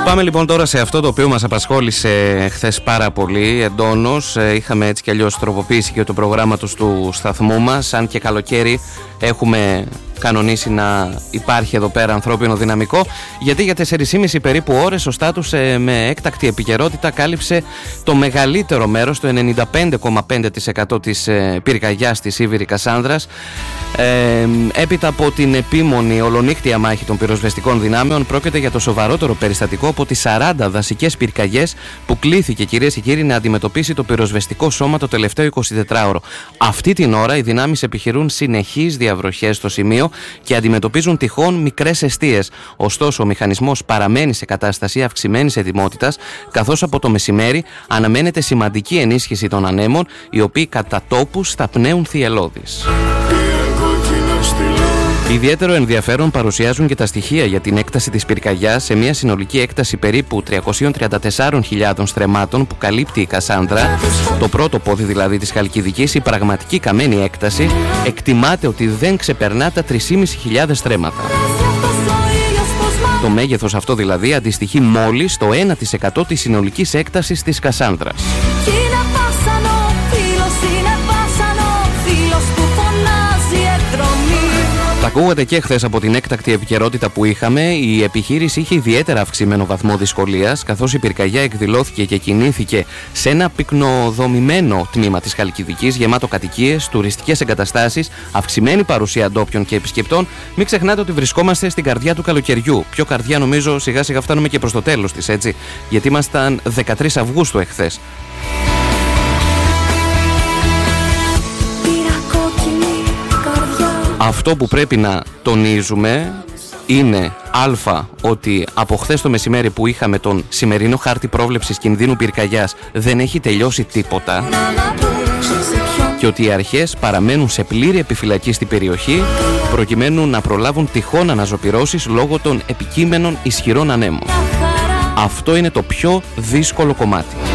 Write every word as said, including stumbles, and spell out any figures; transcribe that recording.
Πάμε λοιπόν τώρα σε αυτό το οποίο μας απασχόλησε χθες πάρα πολύ εντόνως. Είχαμε έτσι κι αλλιώς τροποποίηση και του προγράμματος του σταθμού μας. Αν και καλοκαίρι έχουμε κανονίσει να υπάρχει εδώ πέρα ανθρώπινο δυναμικό, γιατί για τέσσερις και μισή περίπου ώρες ο Στάτους ε, με έκτακτη επικαιρότητα κάλυψε το μεγαλύτερο μέρος, το ενενήντα πέντε κόμμα πέντε τοις εκατό της ε, πυρκαγιάς της Ίβηρη Κασάνδρας. Ε, έπειτα από την επίμονη ολονύχτια μάχη των πυροσβεστικών δυνάμεων, πρόκειται για το σοβαρότερο περιστατικό από τις σαράντα δασικές πυρκαγιές που κλήθηκε, κυρίες και κύριοι, να αντιμετωπίσει το πυροσβεστικό σώμα το τελευταίο εικοσιτετράωρο. Αυτή την ώρα οι δυνάμεις επιχειρούν συνεχείς διαβροχές στο σημείο και αντιμετωπίζουν τυχόν μικρές εστίες. Ωστόσο, ο μηχανισμός παραμένει σε κατάσταση αυξημένης ετοιμότητας, καθώς από το μεσημέρι αναμένεται σημαντική ενίσχυση των ανέμων, οι οποίοι κατά τόπους θα πνέουν θυελλώδεις. Ιδιαίτερο ενδιαφέρον παρουσιάζουν και τα στοιχεία για την έκταση της πυρκαγιάς σε μια συνολική έκταση περίπου τριακόσιες τριάντα τέσσερις χιλιάδες στρεμμάτων που καλύπτει η Κασάνδρα. Το πρώτο πόδι δηλαδή της Χαλκιδικής, η πραγματική καμένη έκταση εκτιμάται ότι δεν ξεπερνά τα τρεις χιλιάδες πεντακόσια στρέμματα. Το μέγεθος αυτό δηλαδή αντιστοιχεί μόλις το ένα τοις εκατό της συνολικής έκτασης της Κασάνδρας. Τα ακούγατε και χθες από την έκτακτη επικαιρότητα που είχαμε. Η επιχείρηση είχε ιδιαίτερα αυξημένο βαθμό δυσκολίας, καθώς η πυρκαγιά εκδηλώθηκε και κινήθηκε σε ένα πυκνοδομημένο τμήμα της Χαλκιδικής, γεμάτο κατοικίες, τουριστικές εγκαταστάσεις, αυξημένη παρουσία ντόπιων και επισκεπτών. Μην ξεχνάτε ότι βρισκόμαστε στην καρδιά του καλοκαιριού. Πιο καρδιά, νομίζω, σιγά σιγά φτάνουμε και προς το τέλος της, έτσι, γιατί ήμασταν δεκατρείς Αυγούστου εχθές. Αυτό που πρέπει να τονίζουμε είναι α, ότι από χθες το μεσημέρι που είχαμε τον σημερινό χάρτη πρόβλεψης κινδύνου πυρκαγιάς δεν έχει τελειώσει τίποτα και ότι οι αρχές παραμένουν σε πλήρη επιφυλακή στην περιοχή προκειμένου να προλάβουν τυχόν αναζωπυρώσεις λόγω των επικείμενων ισχυρών ανέμων. Αυτό είναι το πιο δύσκολο κομμάτι.